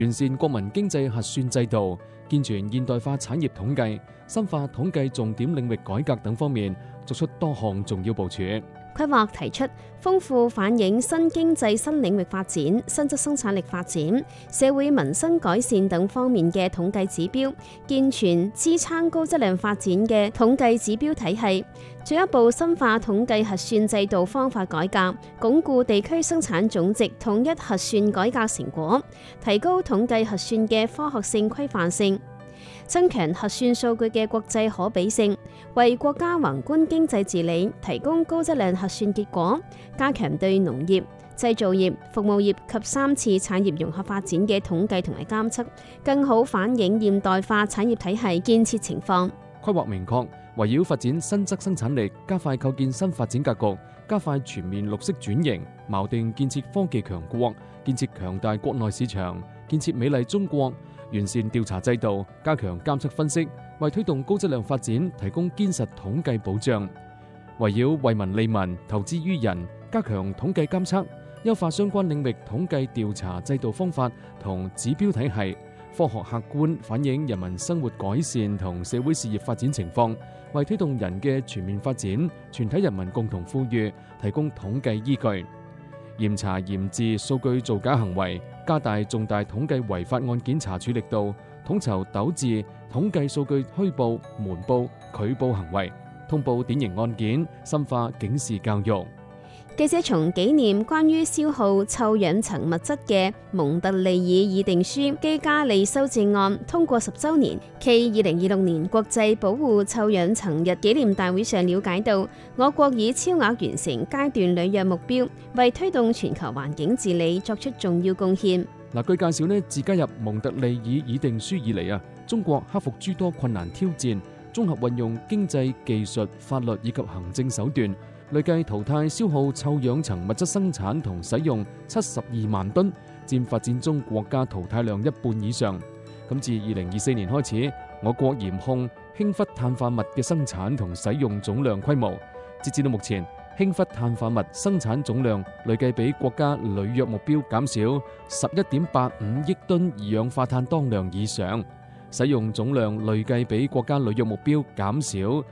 完善國民經濟核算制度，健全現代化產業統計，深化統計重點領域改革等方面，作出多項重要部署。 規劃提出豐富反映新經濟新領域發展、新質生產力發展、社會民生改善等方面嘅統計指標，健全支撐高質量發展嘅統計指標體系，進一步深化統計核算制度方法改革，鞏固地區生產總值統一核算改革成果，提高統計核算嘅科學性、規範性，增強核算數據嘅國際可比性，為國家宏觀經濟治理提供高質量核算結果，加強對農業、製造業、服務業及3次產業融合發展嘅統計同埋監測，更好反映現代化產業體系建設情況。 規劃明確，圍繞發展新質生產力，加快構建新發展格局，加快全面綠色轉型，錨定建設科技強國，建設強大國內市場，建設美麗中國。完善調查制度，加強監測分析，為推動高質量發展提供堅實統計保障。圍繞為民利民、投資於人，加強統計監測，優化相關領域統計調查制度方法同指標體系，科學客觀反映人民生活改善同社會事業發展情況，為推動人嘅全面發展、全體人民共同富裕提供統計依據。嚴查嚴治數據造假行為，加大重大統計違法案件查處力度，統籌糾治統計數據虛報、瞞報、拒報行為，通報典型案件，深化警示教育。 記者從紀念關於消耗臭氧層物質嘅蒙特利爾議定書基加利修正案通過10週年暨2026年國際保護臭氧層日紀念大會上了解到，我國以超額完成階段履約目標，為推動全球環境治理作出重要貢獻。 據介紹呢，自加入蒙特利爾議定書以嚟中國克服諸多困難挑戰，綜合運用經濟、技術、法律以及行政手段，累計淘汰消耗臭氧層物質生產同使用72萬噸，佔發展中國家淘汰量1半以上。自2024年開始，我國嚴控氫氟碳化物嘅生產同使用總量規模，截至到目前，氫氟碳化物生產總量累計比國家履約目標減少11.85億噸二氧化碳當量以上，使用總量累計比國家履約目標減少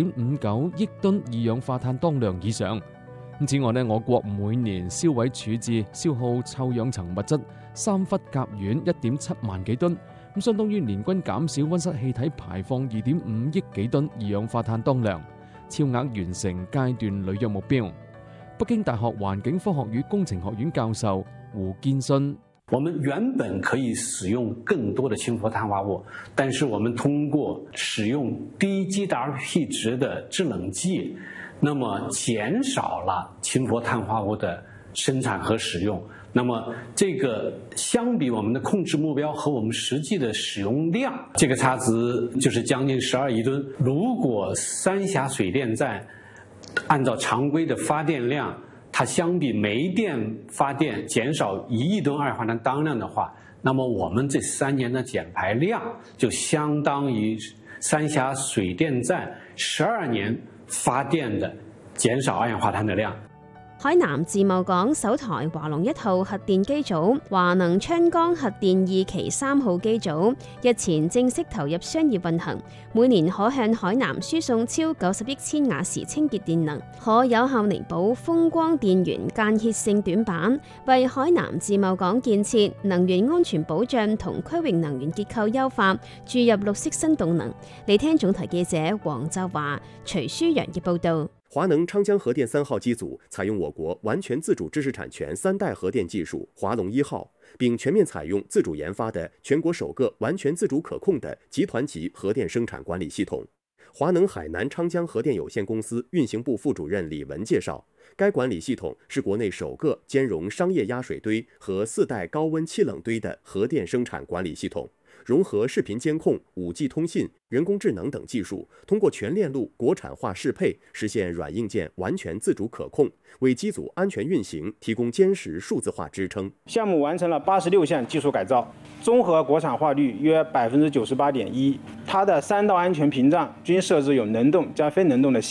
7.59億噸二氧化碳當量以上。此外我國每年銷毀處置消耗臭氧層物質三氟甲烷1.7萬幾噸，相當於年均減少溫室氣體排放2.5億幾噸二氧化碳當量，超額完成階段履約目標。北京大學環境科學與工程學院教授胡建信： 我們原本可以使用更多的氫氟碳化物，但是我們通過使用低 GWP 值的制冷劑，那麼減少了氫氟碳化物的生產和使用。那麼這個相比我們的控制目標和我們實際的使用量，這個差值就是將近12億噸。如果三峽水電站按照常規的發電量，它相比煤電發電減少1億噸二氧化碳當量的話，那麼我們這3年的減排量就相當於三峽水電站12年發電的減少二氧化碳的量。 海南自貿港首台華龍1號核電機組、華能昌江核電2期3號機組日前正式投入商業運行，每年可向海南輸送超90億千瓦時清潔電能，可有效彌補風光電源間歇性短板，為海南自貿港建設、能源安全保障同區域能源結構優化注入綠色新動能。嚟聽總台記者黃澤華、徐舒陽嘅報導。 華能昌江核電3號機組採用我國完全自主知識產權3代核電技術華龍1號，並全面採用自主研發的全國首個完全自主可控的集團級核電生產管理系統。華能海南昌江核電有限公司運行部副主任李文介紹，該管理系統是國內首個兼容商業壓水堆和4代高溫氣冷堆的核電生產管理系統，融合視頻監控、5G 通信、人工智能等技術，通過全鏈路國產化適配，實現軟硬件完全自主可控，為機組安全運行提供堅實數字化支撐。 項目完成了86項技術改造，綜合國產化率約98.1%。它的3道安全屏障均設置有能動加非能動的系統。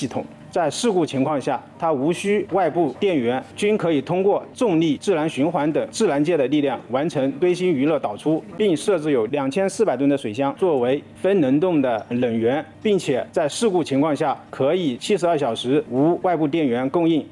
在事故情况下，它无需外部电源，均可以通过重力、自然循环等自然界的力量完成堆芯余热导出，并设置有2400吨的水箱作为分能动的冷源，并且在事故情况下可以72小时无外部电源供应。